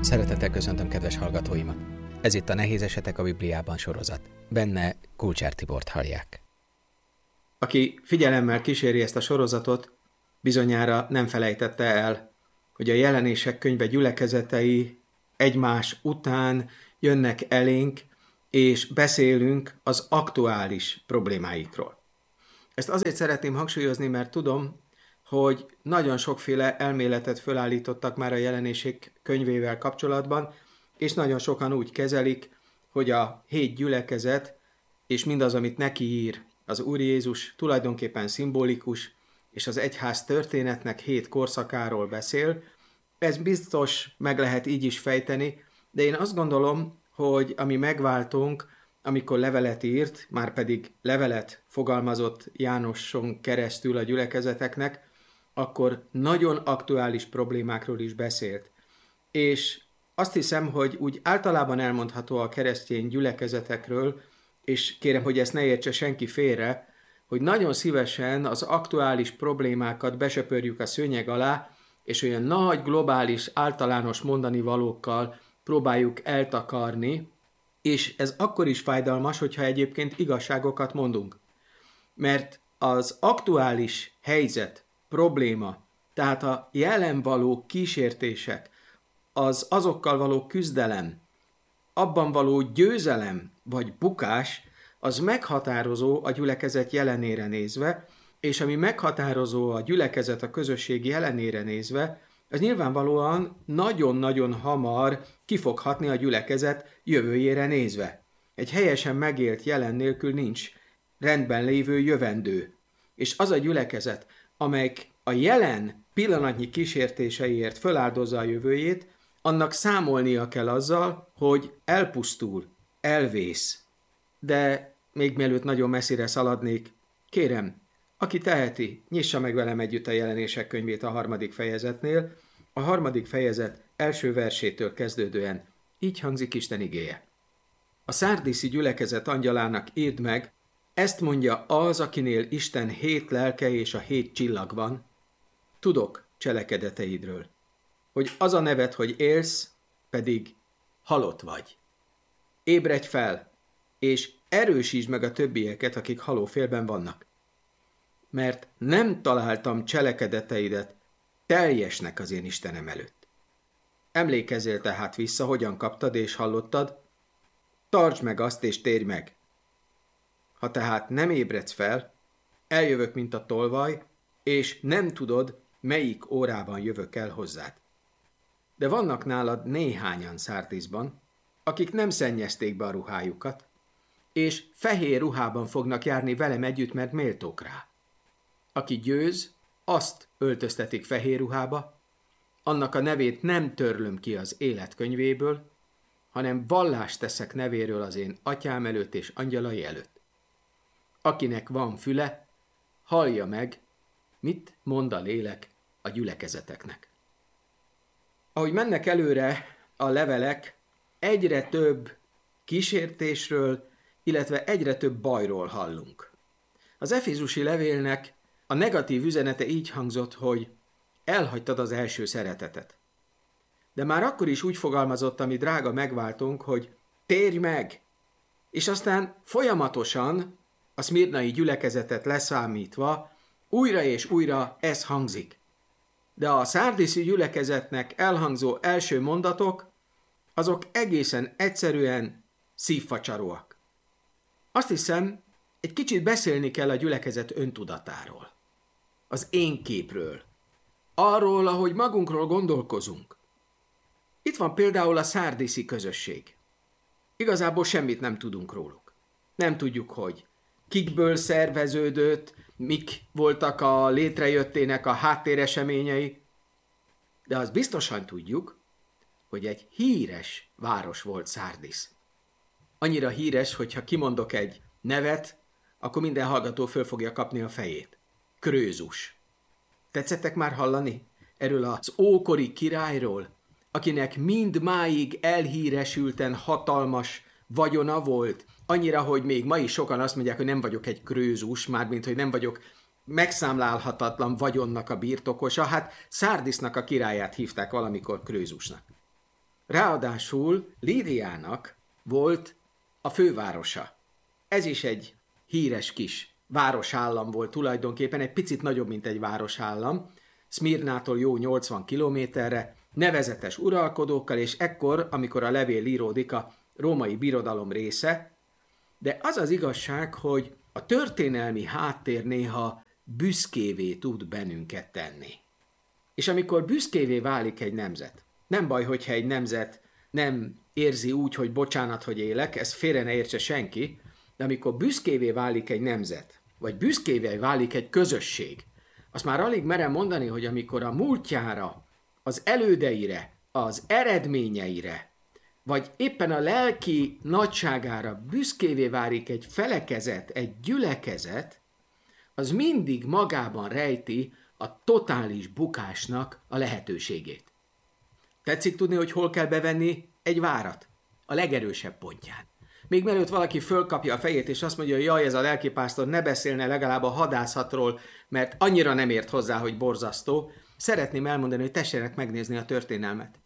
Szeretettel köszöntöm kedves hallgatóimat! Ez itt a Nehéz esetek a Bibliában sorozat. Benne Kulcsár Tibort hallják. Aki figyelemmel kíséri ezt a sorozatot, bizonyára nem felejtette el, hogy a Jelenések könyve gyülekezetei egymás után jönnek elénk, és beszélünk az aktuális problémáikról. Ezt azért szeretném hangsúlyozni, mert tudom, hogy nagyon sokféle elméletet fölállítottak már a Jelenések könyvével kapcsolatban, és nagyon sokan úgy kezelik, hogy a 7 gyülekezet és mindaz, amit neki ír az Úr Jézus, tulajdonképpen szimbolikus, és az egyház történetnek 7 korszakáról beszél. Ez biztos meg lehet így is fejteni, de én azt gondolom, hogy a mi megváltónk, amikor levelet írt, már pedig levelet fogalmazott Jánoson keresztül a gyülekezeteknek, akkor nagyon aktuális problémákról is beszélt. És azt hiszem, hogy úgy általában elmondható a keresztény gyülekezetekről, és kérem, hogy ezt ne értse senki félre, hogy nagyon szívesen az aktuális problémákat besöpörjük a szőnyeg alá, és olyan nagy, globális, általános mondani valókkal próbáljuk eltakarni, és ez akkor is fájdalmas, hogyha egyébként igazságokat mondunk. Mert az aktuális helyzet, probléma, tehát a jelen való kísértések, az azokkal való küzdelem, abban való győzelem vagy bukás, az meghatározó a gyülekezet jelenére nézve, és ami meghatározó a gyülekezet a közösség jelenére nézve, az nyilvánvalóan nagyon-nagyon hamar ki fog hatni a gyülekezet jövőjére nézve. Egy helyesen megélt jelen nélkül nincs rendben lévő jövendő. És az a gyülekezet, amelyik a jelen pillanatnyi kísértéseiért föláldozza a jövőjét, annak számolnia kell azzal, hogy elpusztul, elvész. De még mielőtt nagyon messzire szaladnék, kérem, aki teheti, nyissa meg velem együtt a Jelenések könyvét a 3. fejezetnél. A 3. fejezet első versétől kezdődően így hangzik Isten igéje. A szárdiszi gyülekezet angyalának írd meg, ezt mondja az, akinél Isten 7 lelke és a 7 csillag van. Tudok cselekedeteidről, hogy az a neved, hogy élsz, pedig halott vagy. Ébredj fel, és erősítsd meg a többieket, akik halófélben vannak. Mert nem találtam cselekedeteidet teljesnek az én Istenem előtt. Emlékezzél tehát vissza, hogyan kaptad és hallottad, tartsd meg azt és térj meg. Ha tehát nem ébredsz fel, eljövök, mint a tolvaj, és nem tudod, melyik órában jövök el hozzád. De vannak nálad néhányan Szárdiszban, akik nem szennyezték be a ruhájukat, és fehér ruhában fognak járni velem együtt, mert méltók rá. Aki győz, azt öltöztetik fehér ruhába, annak a nevét nem törlöm ki az élet könyvéből, hanem vallást teszek nevéről az én atyám előtt és angyalai előtt. Akinek van füle, hallja meg, mit mond a lélek a gyülekezeteknek. Ahogy mennek előre a levelek, egyre több kísértésről, illetve egyre több bajról hallunk. Az efézusi levélnek a negatív üzenete így hangzott, hogy elhagytad az első szeretetet. De már akkor is úgy fogalmazott a mi drága megváltónk, hogy térj meg! És aztán folyamatosan, a szmirnai gyülekezetet leszámítva, újra és újra ez hangzik. De a szárdiszi gyülekezetnek elhangzó első mondatok, azok egészen egyszerűen szívfacsaróak. Azt hiszem, egy kicsit beszélni kell a gyülekezet öntudatáról, az én képről, arról, ahogy magunkról gondolkozunk. Itt van például a szárdiszi közösség. Igazából semmit nem tudunk róluk. Nem tudjuk, hogy kikből szerveződött, mik voltak a létrejöttének a háttéreseményei, de azt biztosan tudjuk, hogy egy híres város volt Szárdisz. Annyira híres, hogyha kimondok egy nevet, akkor minden hallgató föl fogja kapni a fejét. Krőzus. Tetszettek már hallani erről az ókori királyról, akinek mind máig elhíresülten hatalmas vagyona volt, annyira, hogy még ma is sokan azt mondják, hogy nem vagyok egy krőzus, mármint, hogy nem vagyok megszámlálhatatlan vagyonnak a birtokosa. Hát Szárdisznak a királyát hívták valamikor krőzusnak. Ráadásul Lídiának volt a fővárosa. Ez is egy híres kis városállam volt tulajdonképpen, egy picit nagyobb, mint egy városállam, Szmirnától jó 80 kilométerre, nevezetes uralkodókkal, és ekkor, amikor a levél íródik, a római birodalom része, de az az igazság, hogy a történelmi háttér néha büszkévé tud bennünket tenni. És amikor büszkévé válik egy nemzet, nem baj, hogyha egy nemzet nem érzi úgy, hogy bocsánat, hogy élek, ez félre ne értse senki, de amikor büszkévé válik egy nemzet, vagy büszkévé válik egy közösség, azt már alig merem mondani, hogy amikor a múltjára, az elődeire, az eredményeire, vagy éppen a lelki nagyságára büszkévé válik egy felekezet, egy gyülekezet, az mindig magában rejti a totális bukásnak a lehetőségét. Tetszik tudni, hogy hol kell bevenni egy várat? A legerősebb pontján. Még mielőtt valaki fölkapja a fejét, és azt mondja, hogy jaj, ez a lelkipásztor ne beszélne legalább a hadászatról, mert annyira nem ért hozzá, hogy borzasztó, szeretném elmondani, hogy tessenek megnézni a történelmet.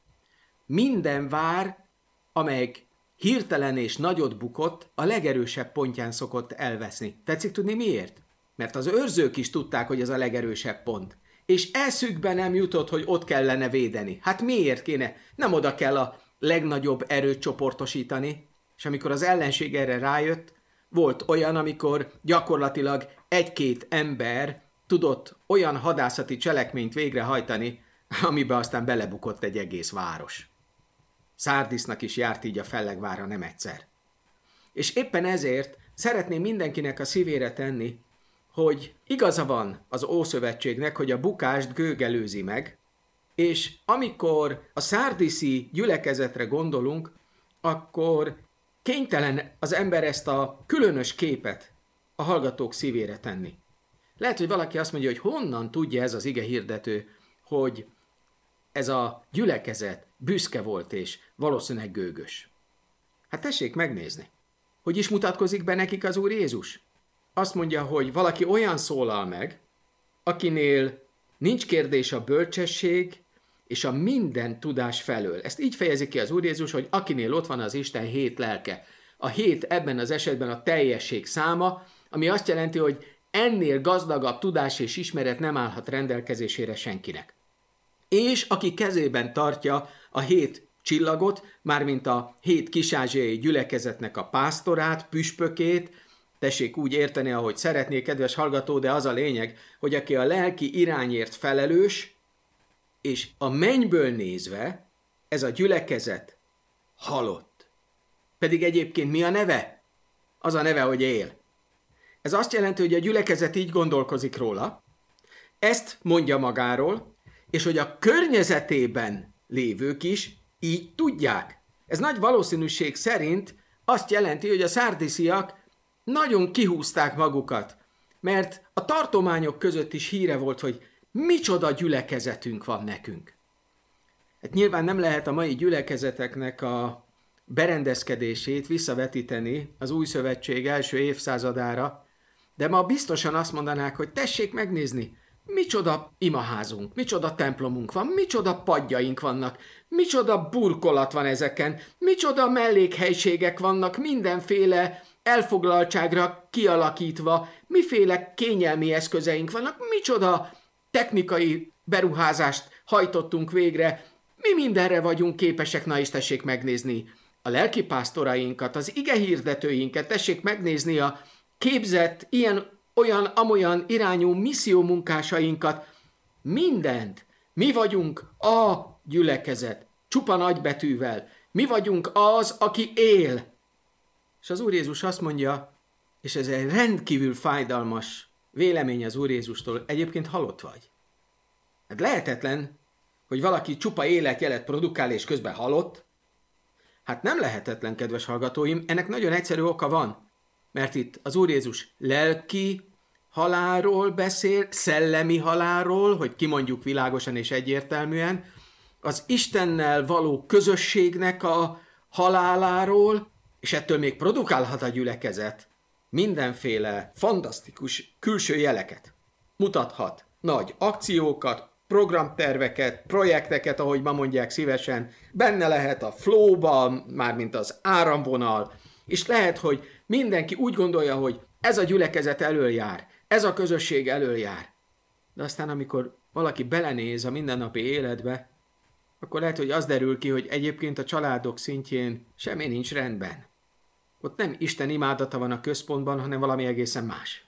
Minden vár, amelyik hirtelen és nagyot bukott, a legerősebb pontján szokott elveszni. Tetszik tudni miért? Mert az őrzők is tudták, hogy ez a legerősebb pont. És eszükbe nem jutott, hogy ott kellene védeni. Hát miért kéne? Nem oda kell a legnagyobb erőt csoportosítani. És amikor az ellenség erre rájött, volt olyan, amikor gyakorlatilag egy-két ember tudott olyan hadászati cselekményt végrehajtani, amiben aztán belebukott egy egész város. Szárdisznak is járt így a fellegvára nem egyszer. És éppen ezért szeretném mindenkinek a szívére tenni, hogy igaza van az Ószövetségnek, hogy a bukást gőg előzi meg, és amikor a szárdiszi gyülekezetre gondolunk, akkor kénytelen az ember ezt a különös képet a hallgatók szívére tenni. Lehet, hogy valaki azt mondja, hogy honnan tudja ez az igehirdető, hogy ez a gyülekezet büszke volt és valószínűleg gőgös. Hát tessék megnézni. Hogy is mutatkozik be nekik az Úr Jézus? Azt mondja, hogy valaki olyan szólal meg, akinél nincs kérdés a bölcsesség és a minden tudás felől. Ezt így fejezi ki az Úr Jézus, hogy akinél ott van az Isten 7 lelke. A 7 ebben az esetben a teljesség száma, ami azt jelenti, hogy ennél gazdagabb tudás és ismeret nem állhat rendelkezésére senkinek. És aki kezében tartja a 7 csillagot, mármint a 7 kis-ázsiai gyülekezetnek a pásztorát, püspökét, tessék úgy érteni, ahogy szeretnék, kedves hallgató, de az a lényeg, hogy aki a lelki irányért felelős, és a mennyből nézve ez a gyülekezet halott. Pedig egyébként mi a neve? Az a neve, hogy él. Ez azt jelenti, hogy a gyülekezet így gondolkozik róla, ezt mondja magáról, és hogy a környezetében lévők is így tudják. Ez nagy valószínűség szerint azt jelenti, hogy a szárdisziak nagyon kihúzták magukat, mert a tartományok között is híre volt, hogy micsoda gyülekezetünk van nekünk. Hát nyilván nem lehet a mai gyülekezeteknek a berendezkedését visszavetíteni az új szövetség első évszázadára, de ma biztosan azt mondanák, hogy tessék megnézni, micsoda imaházunk, micsoda templomunk van, micsoda padjaink vannak, micsoda burkolat van ezeken, micsoda mellékhelységek vannak mindenféle elfoglaltságra kialakítva, miféle kényelmi eszközeink vannak, micsoda technikai beruházást hajtottunk végre, mi mindenre vagyunk képesek, na és tessék megnézni a lelkipásztorainkat, az igehirdetőinket, tessék megnézni a képzett, olyan-amolyan irányú missziómunkásainkat, mindent. Mi vagyunk a gyülekezet, csupa nagybetűvel. Mi vagyunk az, aki él. És az Úr Jézus azt mondja, és ez egy rendkívül fájdalmas vélemény az Úr Jézustól, egyébként halott vagy. Hát lehetetlen, hogy valaki csupa életjelet produkál és közben halott. Hát nem lehetetlen, kedves hallgatóim, ennek nagyon egyszerű oka van. Mert itt az Úr Jézus lelki halálról beszél, szellemi halálról, hogy kimondjuk világosan és egyértelműen, az Istennel való közösségnek a haláláról, és ettől még produkálhat a gyülekezet mindenféle fantasztikus külső jeleket. Mutathat nagy akciókat, programterveket, projekteket, ahogy ma mondják szívesen, benne lehet a flow-ba, mármint az áramvonal, és lehet, hogy mindenki úgy gondolja, hogy ez a gyülekezet elől jár, ez a közösség elől jár. De aztán, amikor valaki belenéz a mindennapi életbe, akkor lehet, hogy az derül ki, hogy egyébként a családok szintjén semmi nincs rendben. Ott nem Isten imádata van a központban, hanem valami egészen más.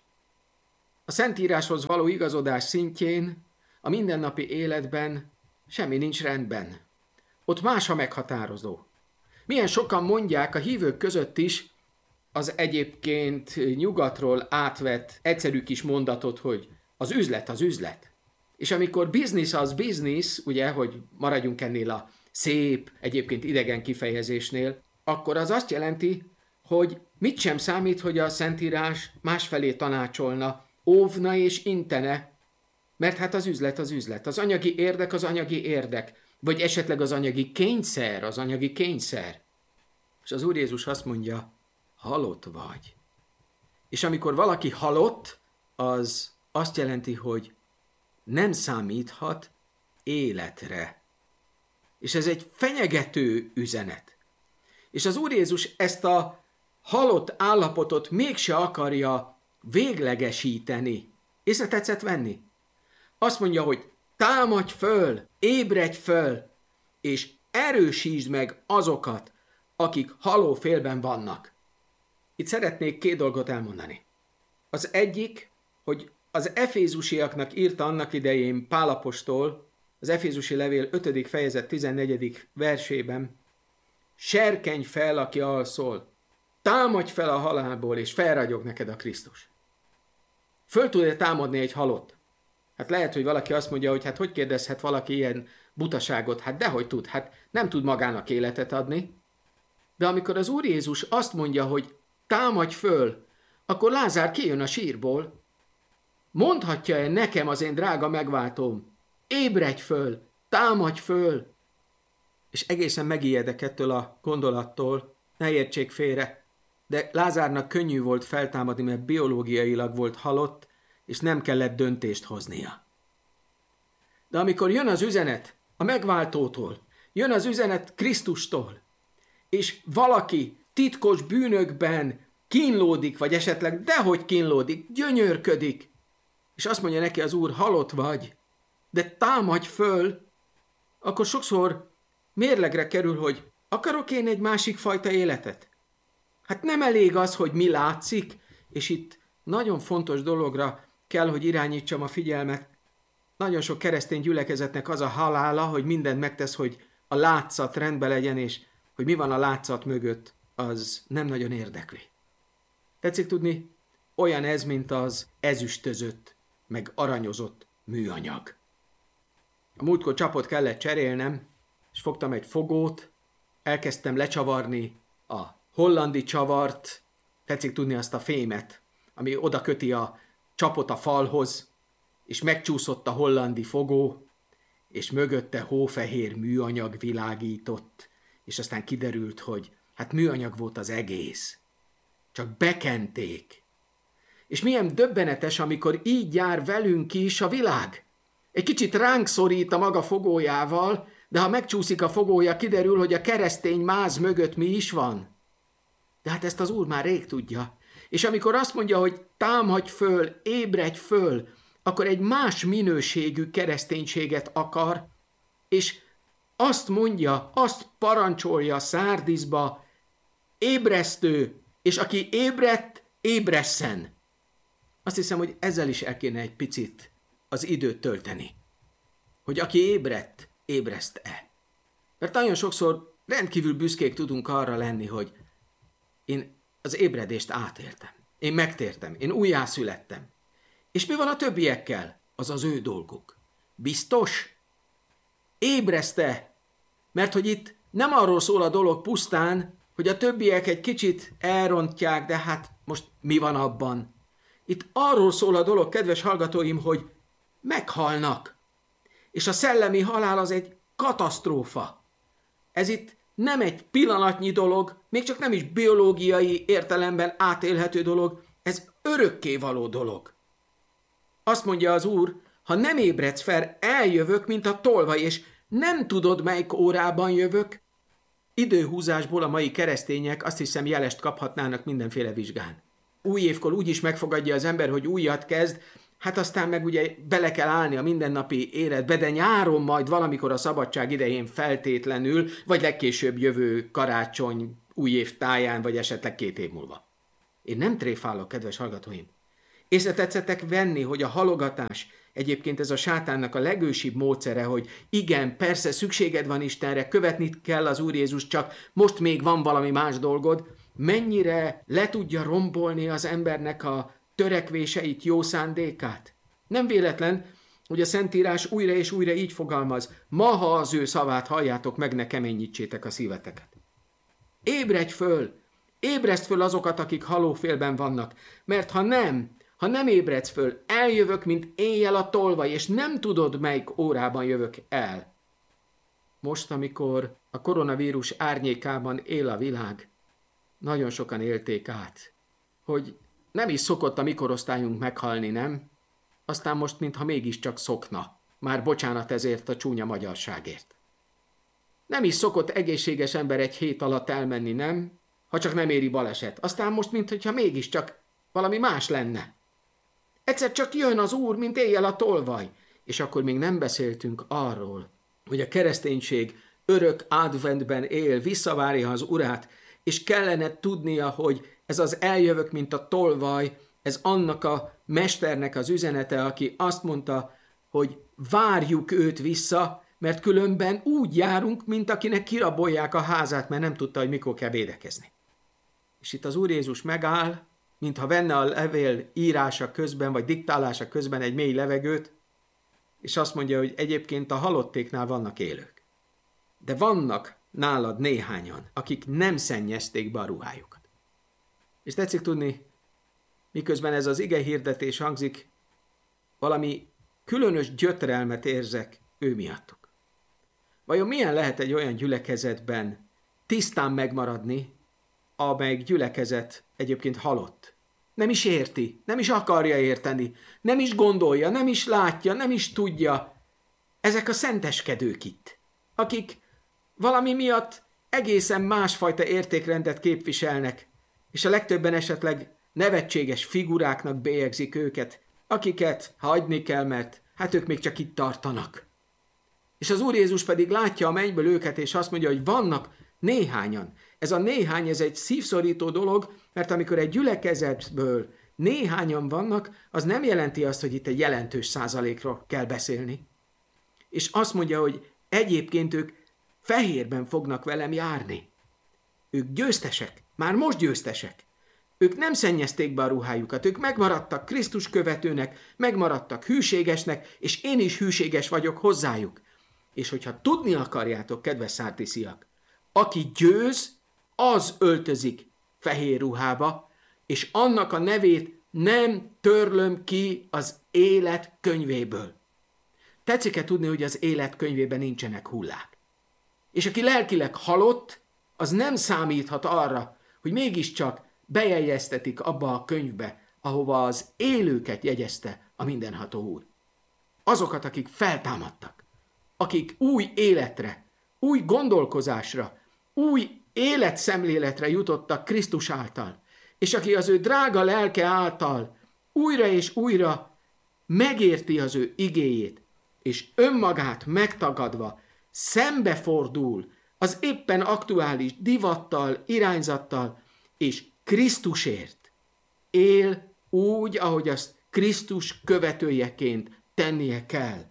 A Szentíráshoz való igazodás szintjén, a mindennapi életben semmi nincs rendben. Ott más a meghatározó. Milyen sokan mondják a hívők között is az egyébként nyugatról átvett egyszerű kis mondatot, hogy az üzlet az üzlet. És amikor business az business, ugye, hogy maradjunk ennél a szép, egyébként idegen kifejezésnél, akkor az azt jelenti, hogy mit sem számít, hogy a Szentírás másfelé tanácsolna, óvna és intene, mert hát az üzlet az üzlet, az anyagi érdek az anyagi érdek, vagy esetleg az anyagi kényszer az anyagi kényszer. És az Úr Jézus azt mondja, halott vagy. És amikor valaki halott, az azt jelenti, hogy nem számíthat életre. És ez egy fenyegető üzenet. És az Úr Jézus ezt a halott állapotot mégse akarja véglegesíteni. Észre tetszett venni? Azt mondja, hogy támadj föl, ébredj föl, és erősítsd meg azokat, akik halófélben vannak. Itt szeretnék 2 dolgot elmondani. Az egyik, hogy az efézusiaknak írta annak idején Pál apostol, az Efézusi levél 5. fejezet 14. versében, serkenj fel, aki alszol, támadj fel a halálból, és felragyog neked a Krisztus. Föl tud-e támadni egy halott? Hát lehet, hogy valaki azt mondja, hogy hát hogy kérdezhet valaki ilyen butaságot? Hát dehogy tud, hát nem tud magának életet adni. De amikor az Úr Jézus azt mondja, hogy támadj föl, akkor Lázár kijön a sírból. Mondhatja-e nekem az én drága megváltóm? Ébredj föl, támadj föl! És egészen megijedek ettől a gondolattól, ne értsék félre, de Lázárnak könnyű volt feltámadni, mert biológiailag volt halott, és nem kellett döntést hoznia. De amikor jön az üzenet a megváltótól, jön az üzenet Krisztustól, és valaki titkos bűnökben kínlódik, vagy esetleg dehogy kínlódik, gyönyörködik, és azt mondja neki az Úr, halott vagy, de támadj föl, akkor sokszor mérlegre kerül, hogy akarok én egy másik fajta életet? Hát nem elég az, hogy mi látszik, és itt nagyon fontos dologra kell, hogy irányítsam a figyelmet. Nagyon sok keresztény gyülekezetnek az a halála, hogy mindent megtesz, hogy a látszat rendben legyen, és hogy mi van a látszat mögött, az nem nagyon érdekli. Tetszik tudni? Olyan ez, mint az ezüstözött, meg aranyozott műanyag. A múltkor csapot kellett cserélnem, és fogtam egy fogót, elkezdtem lecsavarni a hollandi csavart, tetszik tudni azt a fémet, ami oda köti a csapot a falhoz, és megcsúszott a hollandi fogó, és mögötte hófehér műanyag világított, és aztán kiderült, hogy hát műanyag volt az egész. Csak bekenték. És milyen döbbenetes, amikor így jár velünk is a világ. Egy kicsit ránk szorít a maga fogójával, de ha megcsúszik a fogója, kiderül, hogy a keresztény máz mögött mi is van. De hát ezt az Úr már rég tudja. És amikor azt mondja, hogy támadj föl, ébredj föl, akkor egy más minőségű kereszténységet akar, és azt mondja, azt parancsolja Szárdiszba, ébresztő, és aki ébredt, ébresszen. Azt hiszem, hogy ezzel is el kéne egy picit az időt tölteni. Hogy aki ébredt, ébreszt-e. Mert nagyon sokszor rendkívül büszkék tudunk arra lenni, hogy én az ébredést átéltem. Én megtértem, én újjászülettem. És mi van a többiekkel? Az az ő dolguk. Biztos? Ébreszt-e? Mert hogy itt nem arról szól a dolog pusztán, hogy a többiek egy kicsit elrontják, de hát most mi van abban? Itt arról szól a dolog, kedves hallgatóim, hogy meghalnak. És a szellemi halál az egy katasztrófa. Ez itt nem egy pillanatnyi dolog, még csak nem is biológiai értelemben átélhető dolog, ez örökkévaló dolog. Azt mondja az Úr, ha nem ébredsz fel, eljövök, mint a tolvaj, és nem tudod, melyik órában jövök. Időhúzásból a mai keresztények azt hiszem jelest kaphatnának mindenféle vizsgán. Új évkor úgy is megfogadja az ember, hogy újat kezd, hát aztán meg ugye bele kell állni a mindennapi életbe, de nyáron majd valamikor a szabadság idején feltétlenül, vagy legkésőbb jövő karácsony, új év táján, vagy esetleg 2 év múlva. Én nem tréfálok, kedves hallgatóim. Észre tetszettek venni, hogy a halogatás egyébként ez a sátánnak a legősibb módszere, hogy igen, persze szükséged van Istenre, követni kell az Úr Jézus, csak most még van valami más dolgod, mennyire le tudja rombolni az embernek a törekvéseit, jó szándékát. Nem véletlen, hogy a Szentírás újra és újra így fogalmaz, ma, ha az ő szavát halljátok meg, ne keményítsétek a szíveteket. Ébredj föl! Ébreszt föl azokat, akik halófélben vannak, mert ha nem ébredsz föl, eljövök, mint éjjel a tolvaj, és nem tudod, melyik órában jövök el. Most, amikor a koronavírus árnyékában él a világ, nagyon sokan élték át, hogy nem is szokott a mi korosztályunk meghalni, nem? Aztán most, mintha mégiscsak szokna. Már bocsánat ezért a csúnya magyarságért. Nem is szokott egészséges ember egy hét alatt elmenni, nem? Ha csak nem éri baleset. Aztán most, mintha mégiscsak valami más lenne. Egyszer csak jön az Úr, mint éjjel a tolvaj. És akkor még nem beszéltünk arról, hogy a kereszténység örök adventben él, visszavárja az Urát, és kellene tudnia, hogy ez az eljövök, mint a tolvaj, ez annak a mesternek az üzenete, aki azt mondta, hogy várjuk őt vissza, mert különben úgy járunk, mint akinek kirabolják a házát, mert nem tudta, hogy mikor kell védekezni. És itt az Úr Jézus megáll, mintha venne a levél írása közben, vagy diktálása közben egy mély levegőt, és azt mondja, hogy egyébként a halottéknál vannak élők. De vannak nálad néhányan, akik nem szennyezték be a ruhájukat. És tetszik tudni, miközben ez az ige hirdetés hangzik, valami különös gyötrelmet érzek ő miattuk. Vajon milyen lehet egy olyan gyülekezetben tisztán megmaradni, amelyik gyülekezet egyébként halott? Nem is érti, nem is akarja érteni, nem is gondolja, nem is látja, nem is tudja. Ezek a szenteskedők itt, akik valami miatt egészen másfajta értékrendet képviselnek, és a legtöbben esetleg nevetséges figuráknak bélyegzik őket, akiket hagyni kell, mert hát ők még csak itt tartanak. És az Úr Jézus pedig látja a mennyből őket, és azt mondja, hogy vannak néhányan. Ez a néhány, ez egy szívszorító dolog, mert amikor egy gyülekezetből néhányan vannak, az nem jelenti azt, hogy itt egy jelentős százalékról kell beszélni. És azt mondja, hogy egyébként ők fehérben fognak velem járni. Ők győztesek, már most győztesek. Ők nem szennyezték be a ruhájukat, ők megmaradtak Krisztus követőnek, megmaradtak hűségesnek, és én is hűséges vagyok hozzájuk. És hogyha tudni akarjátok, kedves szártisziak, aki győz, az öltözik fehér ruhába, és annak a nevét nem törlöm ki az élet könyvéből. Tetszik-e tudni, hogy az élet könyvében nincsenek hullák? És aki lelkileg halott, az nem számíthat arra, hogy mégiscsak bejegyeztetik abba a könyvbe, ahova az élőket jegyezte a mindenható Úr. Azokat, akik feltámadtak, akik új életre, új gondolkozásra, új életszemléletre jutottak Krisztus által, és aki az ő drága lelke által újra és újra megérti az ő igéjét, és önmagát megtagadva szembefordul az éppen aktuális divattal, irányzattal, és Krisztusért él úgy, ahogy azt Krisztus követőjeként tennie kell.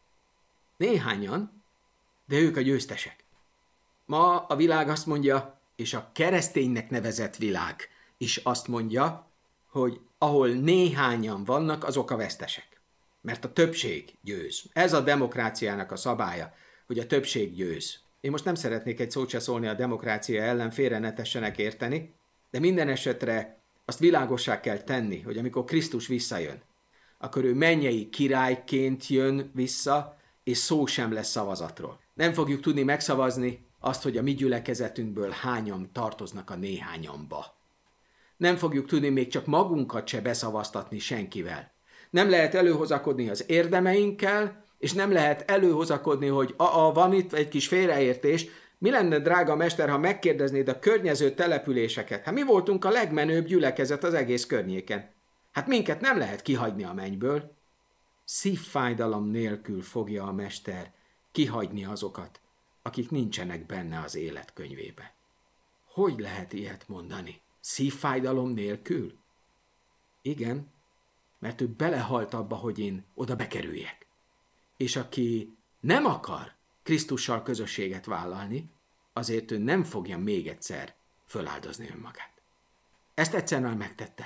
Néhányan, de ők a győztesek. Ma a világ azt mondja, és a kereszténynek nevezett világ is azt mondja, hogy ahol néhányan vannak, azok a vesztesek. Mert a többség győz. Ez a demokráciának a szabálya, hogy a többség győz. Én most nem szeretnék egy szót se szólni a demokrácia ellen, félre ne tessenek érteni, de minden esetre azt világossá kell tenni, hogy amikor Krisztus visszajön, akkor ő mennyei királyként jön vissza, és szó sem lesz szavazatról. Nem fogjuk tudni megszavazni azt, hogy a mi gyülekezetünkből hányan tartoznak a néhányamba. Nem fogjuk tudni még csak magunkat se beszavaztatni senkivel. Nem lehet előhozakodni az érdemeinkkel, és nem lehet előhozakodni, hogy van itt egy kis félreértés. Mi lenne, drága mester, ha megkérdeznéd a környező településeket? Hát mi voltunk a legmenőbb gyülekezet az egész környéken. Hát minket nem lehet kihagyni a mennyből. Szívfájdalom nélkül fogja a mester kihagyni azokat, akik nincsenek benne az életkönyvébe. Hogy lehet ilyet mondani? Szívfájdalom nélkül? Igen, mert ő belehalt abba, hogy én oda bekerüljek. És aki nem akar Krisztussal közösséget vállalni, azért ő nem fogja még egyszer föláldozni önmagát. Ezt egyszer már megtette.